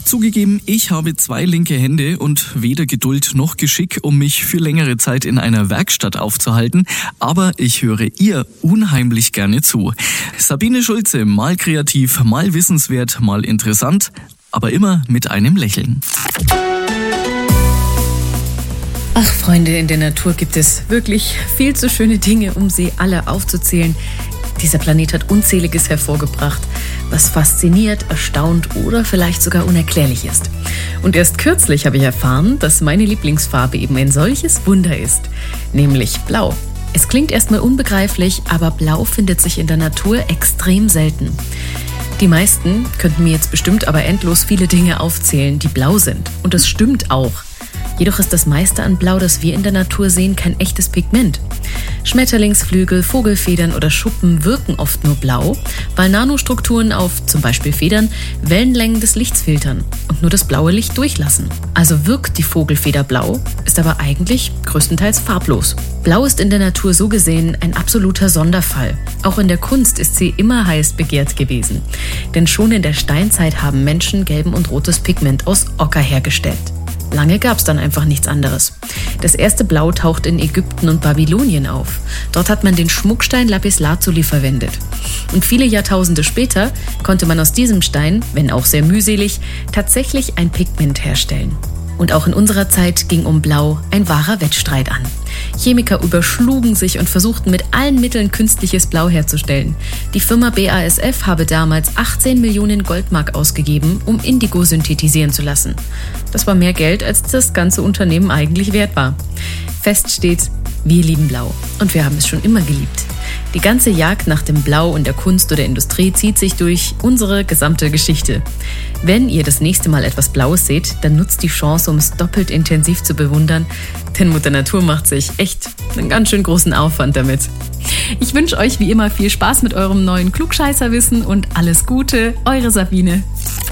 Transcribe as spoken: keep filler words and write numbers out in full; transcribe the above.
Zugegeben, ich habe zwei linke Hände und weder Geduld noch Geschick, um mich für längere Zeit in einer Werkstatt aufzuhalten, aber ich höre ihr unheimlich gerne zu. Sabine Schulze, mal kreativ, mal wissenswert, mal interessant, aber immer mit einem Lächeln. Ach Freunde, in der Natur gibt es wirklich viel zu schöne Dinge, um sie alle aufzuzählen. Dieser Planet hat Unzähliges hervorgebracht, was fasziniert, erstaunt oder vielleicht sogar unerklärlich ist. Und erst kürzlich habe ich erfahren, dass meine Lieblingsfarbe eben ein solches Wunder ist, nämlich Blau. Es klingt erstmal unbegreiflich, aber Blau findet sich in der Natur extrem selten. Die meisten könnten mir jetzt bestimmt aber endlos viele Dinge aufzählen, die blau sind. Und das stimmt auch. Jedoch ist das meiste an Blau, das wir in der Natur sehen, kein echtes Pigment. Schmetterlingsflügel, Vogelfedern oder Schuppen wirken oft nur blau, weil Nanostrukturen auf zum Beispiel Federn Wellenlängen des Lichts filtern und nur das blaue Licht durchlassen. Also wirkt die Vogelfeder blau, ist aber eigentlich größtenteils farblos. Blau ist in der Natur so gesehen ein absoluter Sonderfall. Auch in der Kunst ist sie immer heiß begehrt gewesen. Denn schon in der Steinzeit haben Menschen gelben und rotes Pigment aus Ocker hergestellt. Lange gab es dann einfach nichts anderes. Das erste Blau taucht in Ägypten und Babylonien auf. Dort hat man den Schmuckstein Lapislazuli verwendet. Und viele Jahrtausende später konnte man aus diesem Stein, wenn auch sehr mühselig, tatsächlich ein Pigment herstellen. Und auch in unserer Zeit ging um Blau ein wahrer Wettstreit an. Chemiker überschlugen sich und versuchten mit allen Mitteln künstliches Blau herzustellen. Die Firma B A S F habe damals achtzehn Millionen Goldmark ausgegeben, um Indigo synthetisieren zu lassen. Das war mehr Geld, als das ganze Unternehmen eigentlich wert war. Fest steht, wir lieben Blau und wir haben es schon immer geliebt. Die ganze Jagd nach dem Blau in der Kunst oder Industrie zieht sich durch unsere gesamte Geschichte. Wenn ihr das nächste Mal etwas Blaues seht, dann nutzt die Chance, um es doppelt intensiv zu bewundern, denn Mutter Natur macht sich echt einen ganz schön großen Aufwand damit. Ich wünsche euch wie immer viel Spaß mit eurem neuen Klugscheißerwissen und alles Gute, eure Sabine.